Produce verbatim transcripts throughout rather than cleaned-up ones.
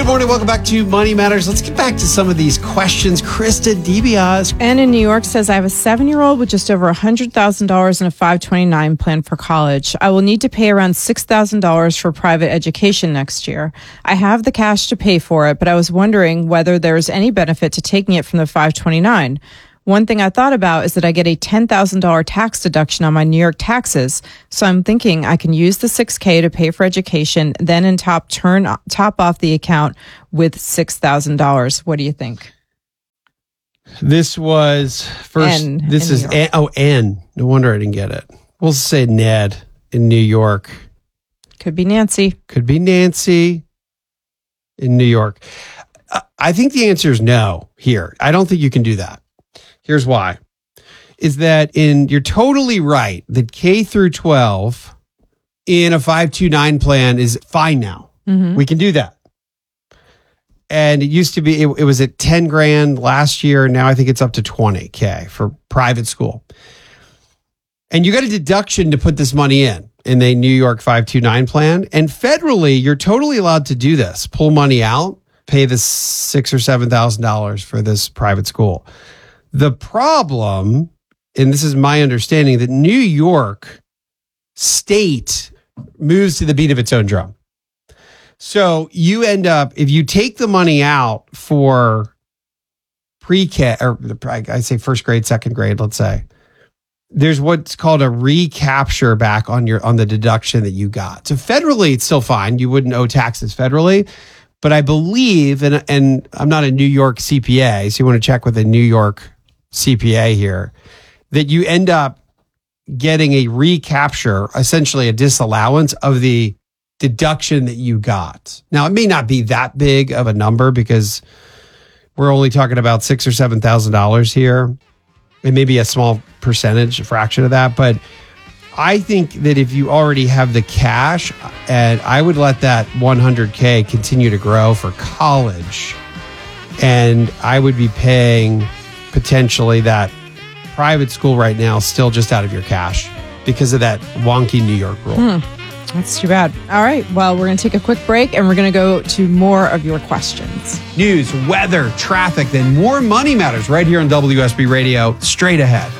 morning. Welcome back to Money Matters. Let's get back to some of these questions. Krista DiBiase. Ann in New York says, I have a seven-year-old with just over one hundred thousand dollars in a five twenty-nine plan for college. I will need to pay around six thousand dollars for private education next year. I have the cash to pay for it, but I was wondering whether there's any benefit to taking it from the five twenty-nine. One thing I thought about is that I get a ten thousand dollars tax deduction on my New York taxes. So I'm thinking I can use the six K to pay for education, then in top turn top off the account with six thousand dollars. What do you think? This was first. N this is N, oh N. No wonder I didn't get it. We'll say Ned in New York. Could be Nancy. Could be Nancy in New York. I think the answer is no here. I don't think you can do that. Here's why. Is that in, you're totally right that K through twelve in a five two nine plan is fine now. Mm-hmm. We can do that. And it used to be, it, it was at ten grand last year. Now I think it's up to twenty K for private school. And you got a deduction to put this money in, in the New York five two nine plan. And federally, you're totally allowed to do this. Pull money out, pay the six or seven thousand dollars for this private school. The problem, and this is my understanding, that New York State moves to the beat of its own drum. So you end up, if you take the money out for pre-K, or I say first grade, second grade, let's say, there's what's called a recapture back on your on the deduction that you got. So federally, it's still fine. You wouldn't owe taxes federally. But I believe, and, and I'm not a New York C P A, so you want to check with a New York C P A here, that you end up getting a recapture, essentially a disallowance of the deduction that you got. Now, it may not be that big of a number because we're only talking about six or seven thousand dollars here. It may be a small percentage, a fraction of that, but I think that if you already have the cash, and I would let that one hundred K continue to grow for college, and I would be paying potentially that private school right now still just out of your cash because of that wonky New York rule. Hmm. That's too bad. All right. Well, we're going to take a quick break and we're going to go to more of your questions. News, weather, traffic, then more Money Matters right here on W S B Radio. Straight ahead.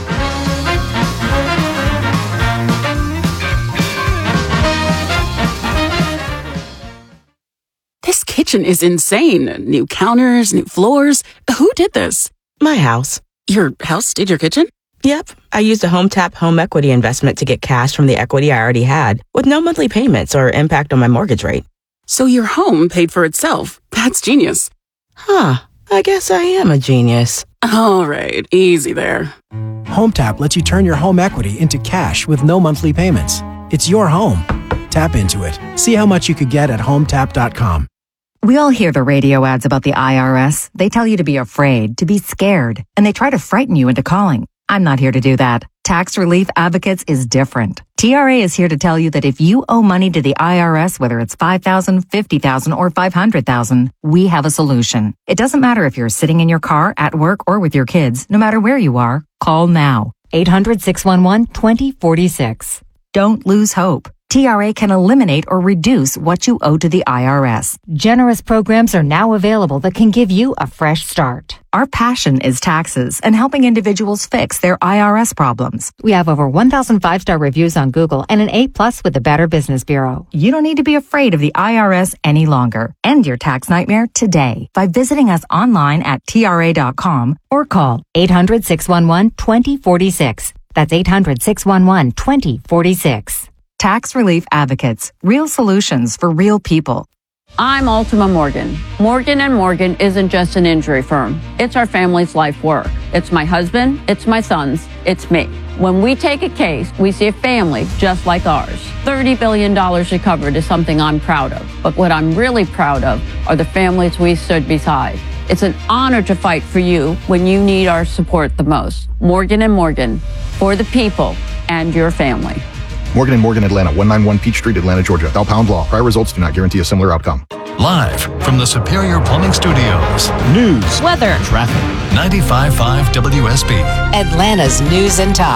This kitchen is insane. New counters, new floors. Who did this? My house. Your house did your kitchen? Yep. I used a HomeTap home equity investment to get cash from the equity I already had with no monthly payments or impact on my mortgage rate. So your home paid for itself. That's genius. Huh. I guess I am a genius. All right. Easy there. HomeTap lets you turn your home equity into cash with no monthly payments. It's your home. Tap into it. See how much you could get at home tap dot com. We all hear the radio ads about the I R S. They tell you to be afraid, to be scared, and they try to frighten you into calling. I'm not here to do that. Tax Relief Advocates is different. T R A is here to tell you that if you owe money to the I R S, whether it's five thousand dollars, fifty thousand dollars, or five hundred thousand dollars, we have a solution. It doesn't matter if you're sitting in your car, at work, or with your kids. No matter where you are, call now. eight hundred, six one one, two zero four six. Don't lose hope. T R A can eliminate or reduce what you owe to the I R S. Generous programs are now available that can give you a fresh start. Our passion is taxes and helping individuals fix their I R S problems. We have over one thousand five-star reviews on Google and an A plus with the Better Business Bureau. You don't need to be afraid of the I R S any longer. End your tax nightmare today by visiting us online at T R A dot com or call eight hundred, six one one, two zero four six. That's eight hundred, six one one, two zero four six. Tax Relief Advocates. Real solutions for real people. I'm Ultima Morgan. Morgan and Morgan isn't just an injury firm. It's our family's life work. It's my husband, it's my sons, it's me. When we take a case, we see a family just like ours. thirty billion dollars recovered is something I'm proud of. But what I'm really proud of are the families we stood beside. It's an honor to fight for you when you need our support the most. Morgan and Morgan, for the people and your family. Morgan and Morgan, Atlanta, one ninety-one Peach Street, Atlanta, Georgia. Bell Pound Law. Prior results do not guarantee a similar outcome. Live from the Superior Plumbing Studios. News, weather, traffic. ninety-five point five W S B. Atlanta's News and Talk.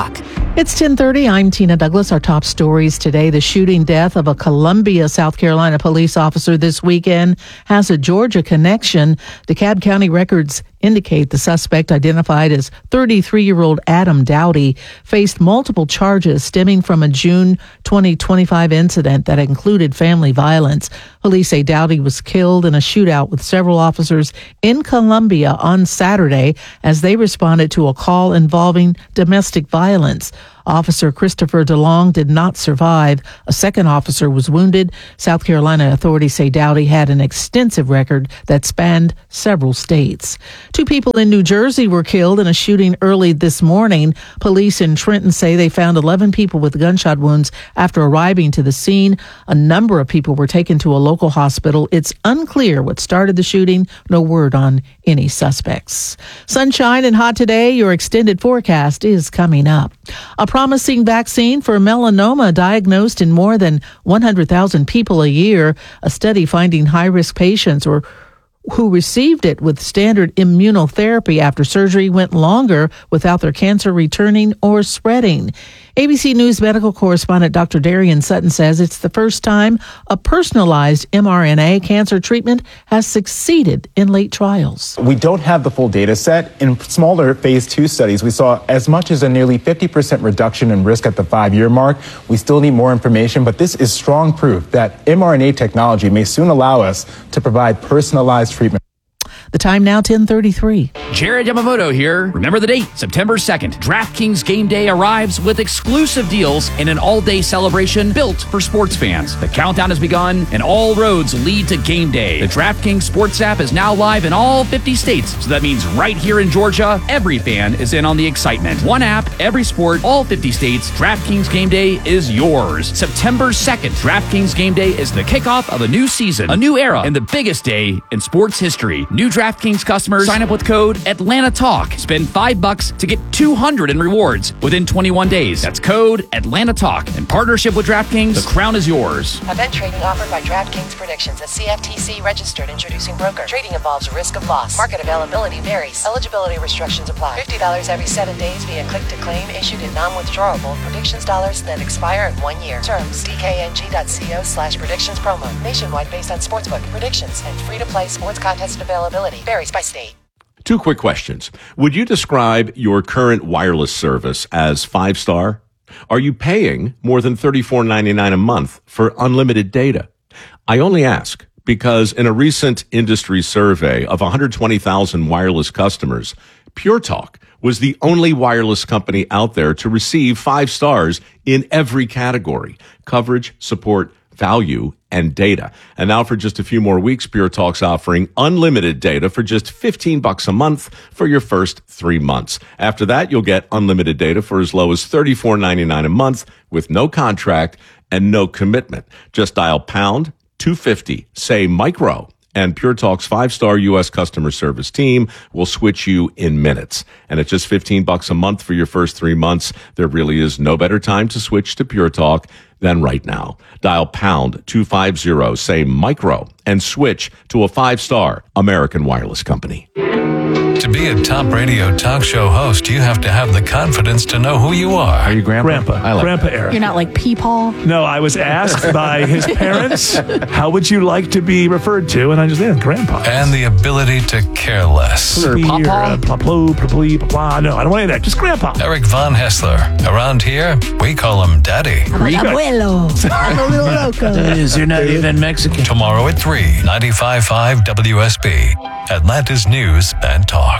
It's ten thirty. I'm Tina Douglas. Our top stories today. The shooting death of a Columbia, South Carolina police officer this weekend has a Georgia connection. DeKalb County records indicate the suspect, identified as thirty-three-year-old Adam Dowdy, faced multiple charges stemming from a June twenty twenty-five incident that included family violence. Police say Dowdy was killed in a shootout with several officers in Columbia on Saturday as they responded to a call involving domestic violence. Officer Christopher DeLong did not survive. A second officer was wounded. South Carolina authorities say Dowdy had an extensive record that spanned several states. Two people in New Jersey were killed in a shooting early this morning. Police in Trenton say they found eleven people with gunshot wounds after arriving to the scene. A number of people were taken to a local hospital. It's unclear what started the shooting. No word on any suspects. Sunshine and hot today. Your extended forecast is coming up. A promising vaccine for melanoma diagnosed in more than one hundred thousand people a year. A study finding high-risk patients or who received it with standard immunotherapy after surgery went longer without their cancer returning or spreading. A B C News medical correspondent Doctor Darian Sutton says it's the first time a personalized mRNA cancer treatment has succeeded in late trials. We don't have the full data set. In smaller phase two studies, we saw as much as a nearly fifty percent reduction in risk at the five-year mark. We still need more information, but this is strong proof that mRNA technology may soon allow us to provide personalized treatment. The time now, ten thirty-three. Jared Yamamoto here. Remember the date, September second. DraftKings Game Day arrives with exclusive deals and an all-day celebration built for sports fans. The countdown has begun, and all roads lead to Game Day. The DraftKings Sports app is now live in all fifty states, so that means right here in Georgia, every fan is in on the excitement. One app, every sport, all fifty states. DraftKings Game Day is yours. September second. DraftKings Game Day is the kickoff of a new season, a new era, and the biggest day in sports history. New DraftKings customers sign up with code Atlanta Talk. Spend five bucks to get two hundred in rewards within twenty-one days. That's code Atlanta Talk. In partnership with DraftKings, the crown is yours. Event trading offered by DraftKings Predictions, a C F T C registered introducing broker. Trading involves risk of loss. Market availability varies. Eligibility restrictions apply. fifty dollars every seven days via click to claim, issued in non-withdrawable predictions dollars that expire in one year. Terms dkng.co slash predictions promo. Nationwide based on sportsbook predictions and free-to-play sports contest availability. Varies by state. Two quick questions. Would you describe your current wireless service as five-star? Are you paying more than thirty-four ninety-nine a month for unlimited data? I only ask because in a recent industry survey of one hundred twenty thousand wireless customers, Pure Talk was the only wireless company out there to receive five stars in every category: coverage, support, value, and data. And now for just a few more weeks, Pure Talk's offering unlimited data for just fifteen bucks a month for your first three months. After that, you'll get unlimited data for as low as thirty-four ninety-nine a month with no contract and no commitment. Just dial pound two fifty, say micro, and Pure Talk's five-star U S customer service team will switch you in minutes. And at just fifteen bucks a month for your first three months, there really is no better time to switch to Pure Talk than right now. Dial pound two fifty, say micro, and switch to a five-star American wireless company. To be a top radio talk show host, you have to have the confidence to know who you are. Are you Grandpa? Grandpa. I like Grandpa that. Eric. You're not like Peepaw? No, I was asked by his parents, how would you like to be referred to? And I just said, Grandpa. And the ability to care less. Or Papa? Papa, Papa, Papa. No, I don't want any of that. Just Grandpa. Eric Von Hessler. Around here, we call him Daddy. Abuelo. You're not even Mexican. Tomorrow at three, ninety-five point five W S B. Atlanta's News and Talk.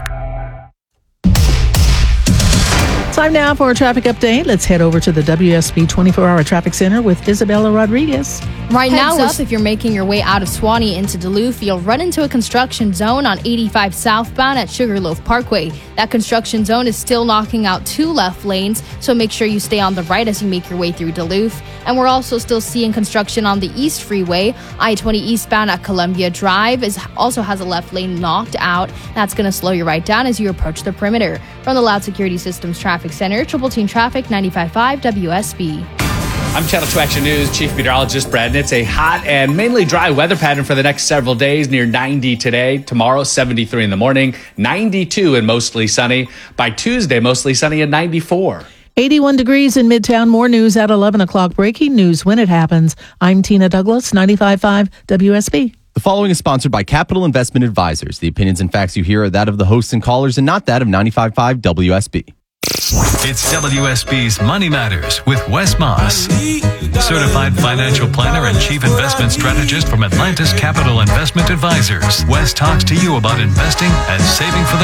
Time now for a traffic update. Let's head over to the W S B twenty-four hour Traffic Center with Isabella Rodriguez. Right Heads now, up, if you're making your way out of Suwanee into Duluth, you'll run into a construction zone on eighty-five southbound at Sugarloaf Parkway. That construction zone is still knocking out two left lanes, so make sure you stay on the right as you make your way through Duluth. And we're also still seeing construction on the East Freeway. I twenty eastbound at Columbia Drive is also has a left lane knocked out. That's going to slow you right down as you approach the perimeter. From the Loud Security Systems Traffic Center, Triple Team Traffic, ninety-five point five W S B. I'm Channel two Action News Chief Meteorologist Brad. It's a hot and mainly dry weather pattern for the next several days, near ninety today. Tomorrow, seventy-three in the morning, ninety-two and mostly sunny. By Tuesday, mostly sunny at ninety-four. eighty-one degrees in Midtown. More news at eleven o'clock. Breaking news when it happens. I'm Tina Douglas, ninety-five point five W S B. The following is sponsored by Capital Investment Advisors. The opinions and facts you hear are that of the hosts and callers and not that of ninety-five point five W S B. It's W S B's Money Matters with Wes Moss, certified financial planner and chief investment strategist from Atlantis Capital Investment Advisors. Wes talks to you about investing and saving for the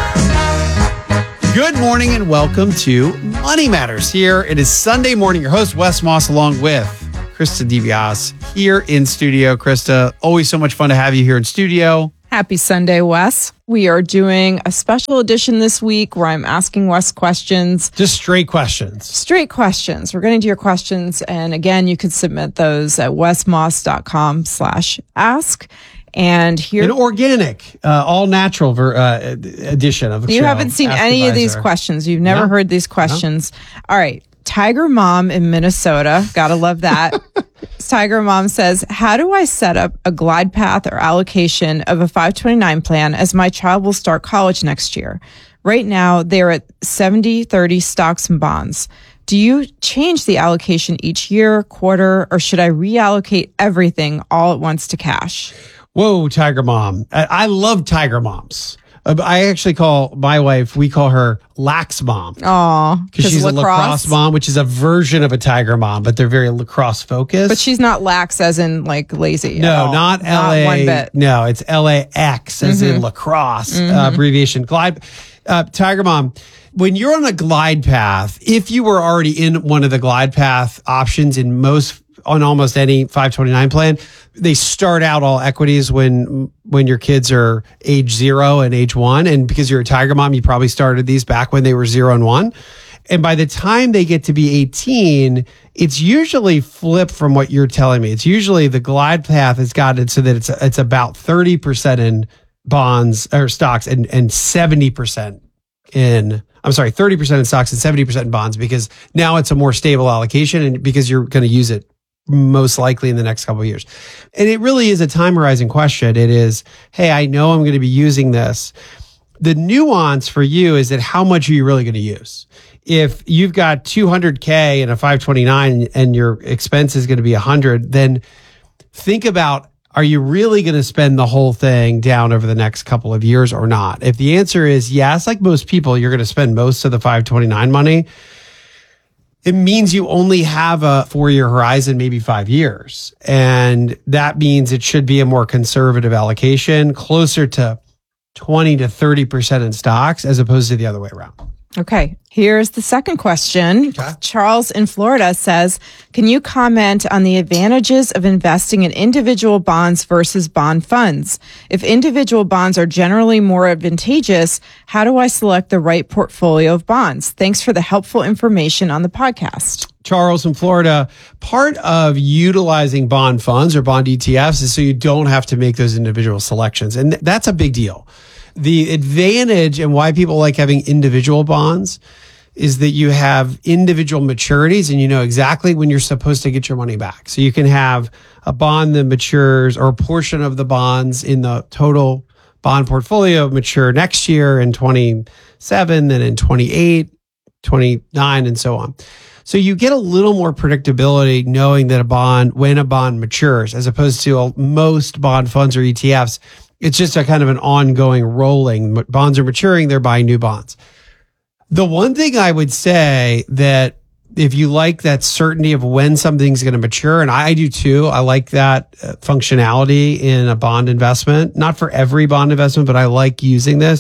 future. Good morning and welcome to Money Matters. Here it is Sunday morning. Your host Wes Moss along with Krista DeVias here in studio. Krista, always so much fun to have you here in studio. Happy Sunday, Wes. We are doing a special edition this week where I'm asking Wes questions. Just straight questions. Straight questions. We're going to do your questions. And again, you can submit those at wesmoss.com slash ask. And here, an organic, uh, all natural ver, uh, edition of the you show. haven't seen Ask any Advisor. of these questions. You've never No. heard these questions. No. All right. Tiger Mom in Minnesota. Gotta love that. Tiger Mom says, how do I set up a glide path or allocation of a five twenty-nine plan as my child will start college next year? Right now, they're at seventy thirty stocks and bonds. Do you change the allocation each year, quarter, or should I reallocate everything all at once to cash? Whoa, Tiger Mom. I, I love Tiger Moms. Uh, I actually call my wife, we call her Lax Mom. Aw. Because she's lacrosse? a lacrosse mom, which is a version of a Tiger Mom, but they're very lacrosse focused. But she's not lax as in like lazy. No, not L A. Not one bit. No, it's L A X as mm-hmm. in lacrosse mm-hmm. uh, abbreviation. Glide, uh, Tiger Mom. When you're on a glide path, if you were already in one of the glide path options in most, on almost any five twenty-nine plan, they start out all equities when when your kids are age zero and age one. And because you're a Tiger Mom, you probably started these back when they were zero and one. And by the time they get to be eighteen, it's usually flipped from what you're telling me. It's usually the glide path has got it so that it's it's about thirty percent in bonds or stocks and, and seventy percent in, I'm sorry, thirty percent in stocks and seventy percent in bonds, because now it's a more stable allocation and because you're going to use it most likely in the next couple of years. And it really is a time horizon question. It is, hey, I know I'm going to be using this. The nuance for you is that how much are you really going to use? If you've got two hundred K in a five twenty-nine and your expense is going to be one hundred, then think about, are you really going to spend the whole thing down over the next couple of years or not? If the answer is yes, like most people, you're going to spend most of the five twenty-nine money, it means you only have a four-year horizon, maybe five years. And that means it should be a more conservative allocation, closer to twenty to thirty percent in stocks as opposed to the other way around. Okay, here's the second question. Okay. Charles in Florida says, can you comment on the advantages of investing in individual bonds versus bond funds? If individual bonds are generally more advantageous, how do I select the right portfolio of bonds? Thanks for the helpful information on the podcast. Charles in Florida, part of utilizing bond funds or bond E T Fs is so you don't have to make those individual selections. And th- that's a big deal. The advantage and why people like having individual bonds is that you have individual maturities and you know exactly when you're supposed to get your money back. So you can have a bond that matures or a portion of the bonds in the total bond portfolio mature next year in twenty-seven, then in twenty-eight, twenty-nine, and so on. So you get a little more predictability knowing that a bond, when a bond matures, as opposed to most bond funds or E T Fs, it's just a kind of an ongoing rolling. Bonds are maturing, they're buying new bonds. The one thing I would say that if you like that certainty of when something's going to mature, and I do too, I like that functionality in a bond investment. Not for every bond investment, but I like using this.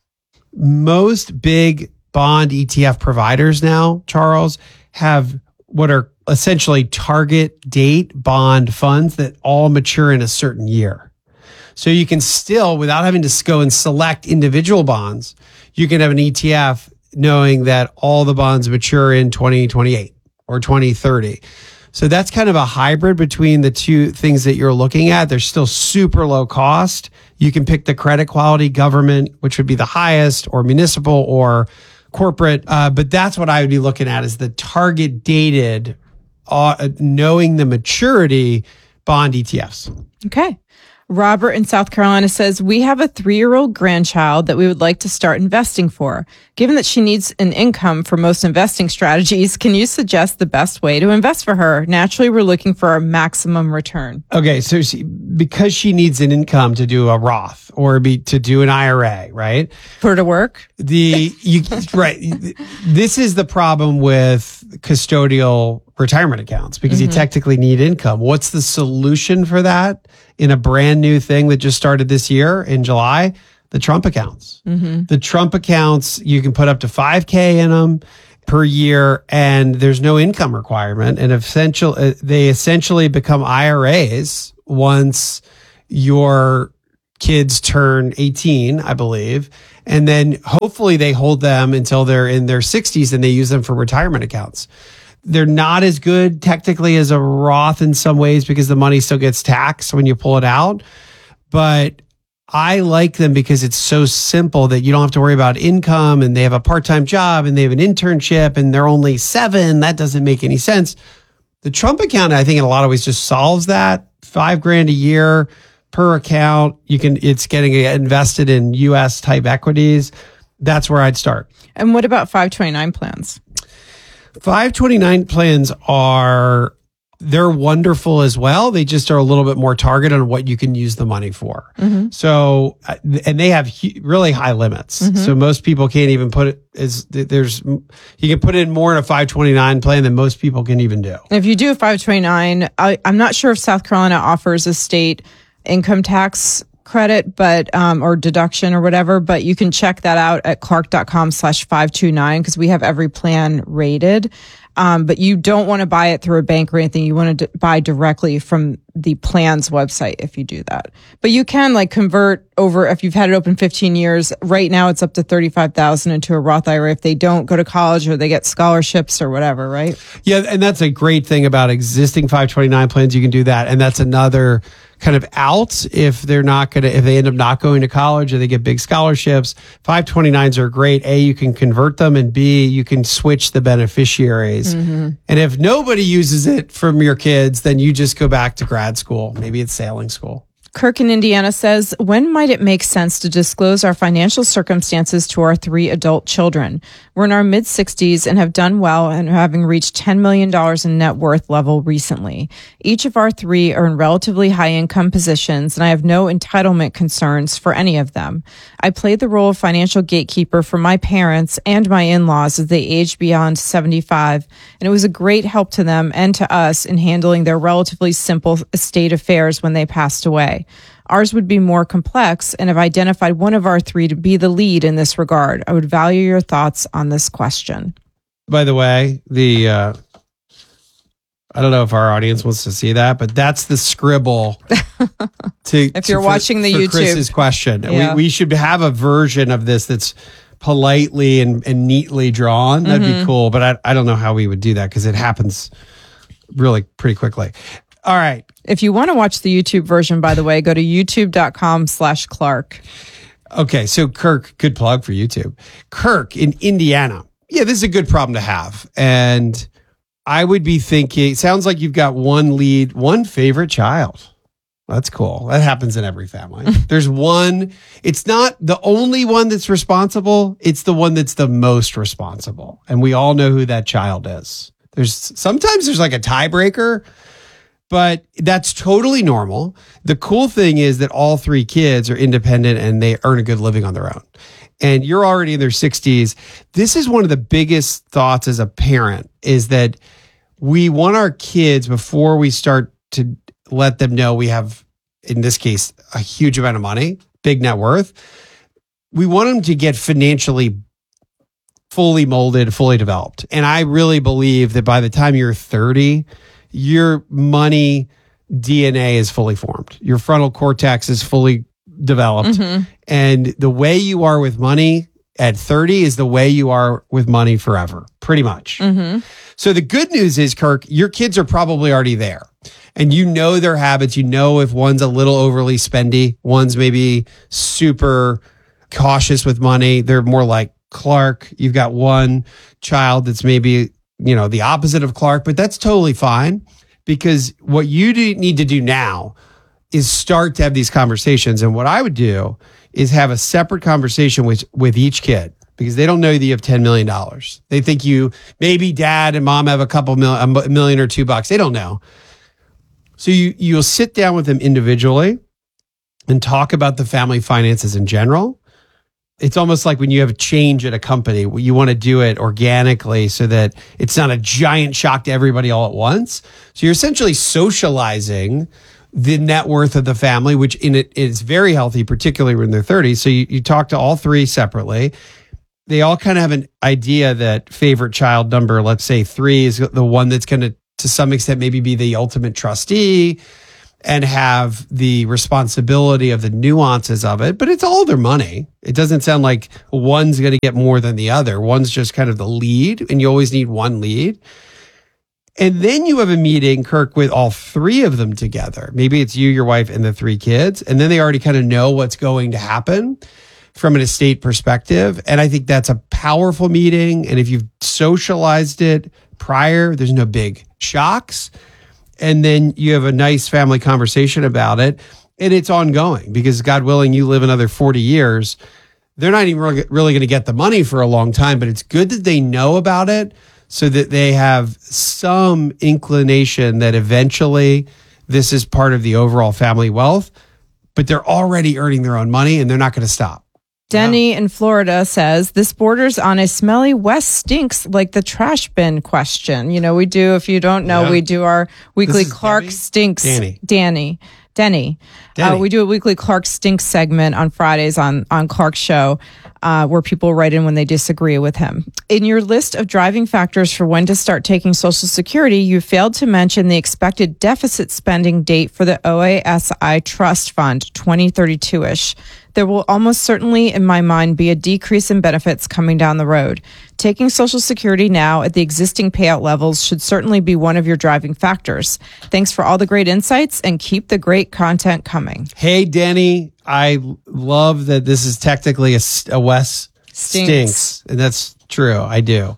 Most big bond E T F providers now, Charles, have what are essentially target date bond funds that all mature in a certain year. So you can still, without having to go and select individual bonds, you can have an E T F knowing that all the bonds mature in twenty twenty-eight or twenty thirty. So that's kind of a hybrid between the two things that you're looking at. They're still super low cost. You can pick the credit quality, government, which would be the highest, or municipal or corporate. Uh, but that's what I would be looking at, is the target dated, uh, knowing the maturity bond E T Fs. Okay. Robert in South Carolina says, we have a three-year-old grandchild that we would like to start investing for. Given that she needs an income for most investing strategies, can you suggest the best way to invest for her? Naturally, we're looking for a maximum return. Okay, so she, because she needs an income to do a Roth or be to do an I R A, right? For her to work? The you right. This is the problem with custodial retirement accounts because mm-hmm. you technically need income. What's the solution for that in a brand new thing that just started this year in July? The Trump accounts. Mm-hmm. The Trump accounts, you can put up to five K in them per year and there's no income requirement. And essential, uh, they essentially become I R As once your kids turn eighteen, I believe. And then hopefully they hold them until they're in their sixties and they use them for retirement accounts. They're not as good technically as a Roth in some ways because the money still gets taxed when you pull it out. But I like them because it's so simple that you don't have to worry about income and they have a part-time job and they have an internship and they're only seven. That doesn't make any sense. The Trump account, I think in a lot of ways just solves that. Five grand a year per account. You can, it's getting invested in U S type equities. That's where I'd start. And what about five twenty-nine plans? five twenty-nine plans are, they're wonderful as well. They just are a little bit more targeted on what you can use the money for. Mm-hmm. So, and they have hu- really high limits. Mm-hmm. So most people can't even put it as there's, you can put in more in a five twenty-nine plan than most people can even do. If you do a five twenty-nine, I, I'm not sure if South Carolina offers a state income tax credit, but, um, or deduction or whatever, but you can check that out at clark.com slash 529 because we have every plan rated. Um, but you don't want to buy it through a bank or anything. You want to d- buy directly from the plan's website if you do that. But you can like convert over if you've had it open fifteen years. Right now it's up to thirty-five thousand into a Roth I R A if they don't go to college or they get scholarships or whatever, right? Yeah, and that's a great thing about existing five twenty-nine plans. You can do that. And that's another kind of out if they're not going to, if they end up not going to college or they get big scholarships. five twenty-nines are great. A, you can convert them, and B, you can switch the beneficiaries. Mm-hmm. And if nobody uses it from your kids, then you just go back to grad school. Maybe it's sailing school. Kirk in Indiana says, when might it make sense to disclose our financial circumstances to our three adult children? We're in our mid-sixties and have done well and having reached ten million dollars in net worth level recently. Each of our three are in relatively high income positions, and I have no entitlement concerns for any of them. I played the role of financial gatekeeper for my parents and my in-laws as they aged beyond seventy-five, and it was a great help to them and to us in handling their relatively simple estate affairs when they passed away. Ours would be more complex, and have identified one of our three to be the lead in this regard. I would value your thoughts on this question. By the way, the uh, I don't know if our audience wants to see that, but that's the scribble. to if you're to, watching for, the for YouTube, Chris's question, yeah. we we should have a version of this that's politely and, and neatly drawn. That'd mm-hmm. be cool, but I I don't know how we would do that because it happens really pretty quickly. All right. If you want to watch the YouTube version, by the way, go to youtube.com slash Clark. Okay. So Kirk, good plug for YouTube. Kirk in Indiana. Yeah, this is a good problem to have. And I would be thinking, sounds like you've got one lead, one favorite child. That's cool. That happens in every family. There's one, it's not the only one that's responsible. It's the one that's the most responsible. And we all know who that child is. There's sometimes there's like a tiebreaker, but that's totally normal. The cool thing is that all three kids are independent and they earn a good living on their own. And you're already in their sixties. This is one of the biggest thoughts as a parent is that we want our kids, before we start to let them know we have, in this case, a huge amount of money, big net worth, we want them to get financially fully molded, fully developed. And I really believe that by the time you're thirty, your money D N A is fully formed. Your frontal cortex is fully developed. Mm-hmm. And the way you are with money at thirty is the way you are with money forever, pretty much. Mm-hmm. So the good news is, Kirk, your kids are probably already there. And you know their habits. You know if one's a little overly spendy, one's maybe super cautious with money. They're more like Clark. You've got one child that's maybe, you know, the opposite of Clark, but that's totally fine, because what you do need to do now is start to have these conversations. And what I would do is have a separate conversation with, with each kid, because they don't know that you have ten million dollars. They think you, maybe dad and mom have a couple mil, a million or two bucks. They don't know. So you, you'll sit down with them individually and talk about the family finances in general. It's almost like when you have a change at a company, you want to do it organically so that it's not a giant shock to everybody all at once. So you're essentially socializing the net worth of the family, which in it is very healthy, particularly when they're thirty. So you, you talk to all three separately. They all kind of have an idea that favorite child number, let's say three, is the one that's going to, to some extent, maybe be the ultimate trustee and have the responsibility of the nuances of it. But it's all their money. It doesn't sound like one's going to get more than the other. One's just kind of the lead, and you always need one lead. And then you have a meeting, Kirk, with all three of them together. Maybe it's you, your wife, and the three kids. And then they already kind of know what's going to happen from an estate perspective. And I think that's a powerful meeting. And if you've socialized it prior, there's no big shocks. And then you have a nice family conversation about it. And it's ongoing because, God willing, you live another forty years. They're not even really, really going to get the money for a long time, but it's good that they know about it so that they have some inclination that eventually this is part of the overall family wealth. But they're already earning their own money and they're not going to stop. Denny in Florida says, this borders on a smelly West stinks like the trash bin question. You know, we do, if you don't know, Yeah. we do our weekly Clark Denny? Stinks. Danny. Danny. Denny. Denny. Uh, we do a weekly Clark Stinks segment on Fridays on, on Clark's show, uh, where people write in when they disagree with him. In your list of driving factors for when to start taking Social Security, you failed to mention the expected deficit spending date for the O A S I Trust Fund, twenty thirty-two-ish. There will almost certainly, in my mind, be a decrease in benefits coming down the road. Taking Social Security now at the existing payout levels should certainly be one of your driving factors. Thanks for all the great insights and keep the great content coming. Hey, Denny, I love that this is technically a, a Wes Stinks. stinks. And that's true. I do.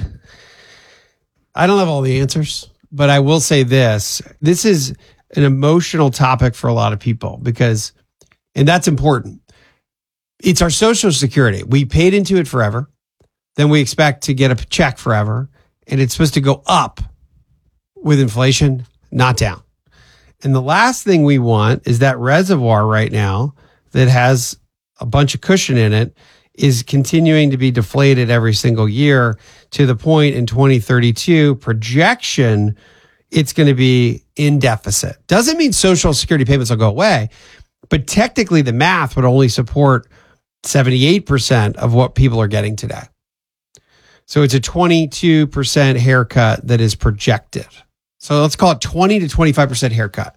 I don't have all the answers, but I will say this. This is an emotional topic for a lot of people because, and that's important. It's our Social Security. We paid into it forever. Then we expect to get a check forever. And it's supposed to go up with inflation, not down. And the last thing we want is that reservoir right now that has a bunch of cushion in it is continuing to be deflated every single year to the point in twenty thirty-two projection, it's going to be in deficit. Doesn't mean Social Security payments will go away, but technically the math would only support seventy-eight percent of what people are getting today. So it's a twenty-two percent haircut that is projected. So let's call it twenty to twenty-five percent haircut.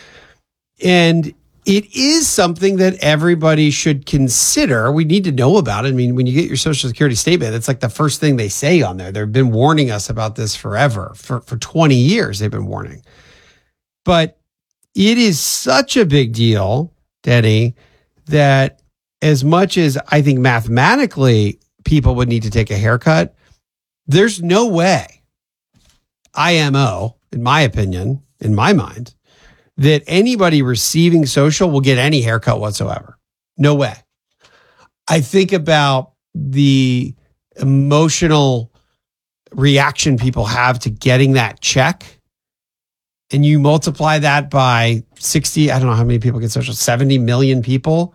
And it is something that everybody should consider. We need to know about it. I mean, when you get your Social Security statement, it's like the first thing they say on there. They've been warning us about this forever. For, for twenty years, they've been warning. But it is such a big deal, Denny, that as much as I think mathematically people would need to take a haircut, there's no way, I M O, in my opinion, in my mind, that anybody receiving social will get any haircut whatsoever. No way. I think about the emotional reaction people have to getting that check, and you multiply that by sixty, I don't know how many people get social, seventy million people.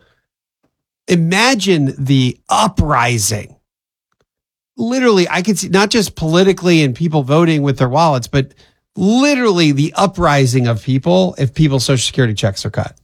Imagine the uprising. Literally, I could see not just politically and people voting with their wallets, but literally the uprising of people if people's Social Security checks are cut.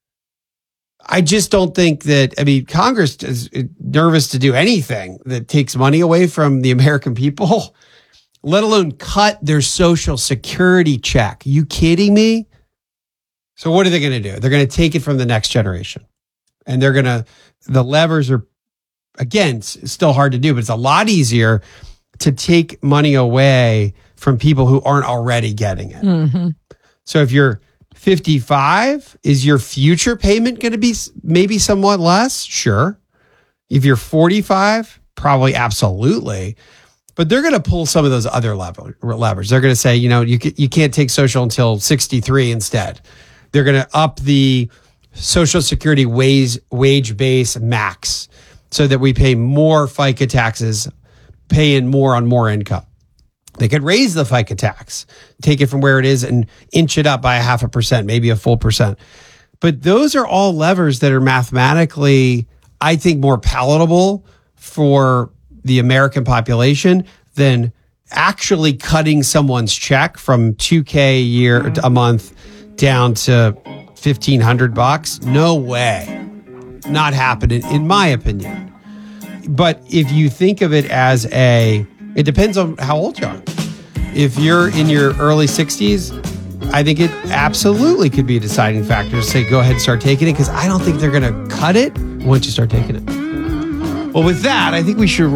I just don't think that, I mean, Congress is nervous to do anything that takes money away from the American people, let alone cut their Social Security check. You kidding me? So what are they going to do? They're going to take it from the next generation. And they're going to, the levers are, again, it's still hard to do, but it's a lot easier to take money away from people who aren't already getting it. Mm-hmm. So if you're fifty-five, is your future payment going to be maybe somewhat less? Sure. If you're forty-five, probably absolutely. But they're going to pull some of those other lever, levers. They're going to say, you know, you you can't take social until sixty-three instead, they're going to up the Social Security wage, wage base max so that we pay more FICA taxes, paying more on more income. They could raise the FICA tax, take it from where it is and inch it up by a half a percent, maybe a full percent. But those are all levers that are mathematically, I think, more palatable for the American population than actually cutting someone's check from two K a year, a month down to fifteen hundred bucks. No way. Not happening, in my opinion. But if you think of it as a, it depends on how old you are. If you're in your early sixties, I think it absolutely could be a deciding factor to say, go ahead and start taking it, because I don't think they're going to cut it once you start taking it. Well, with that, I think we should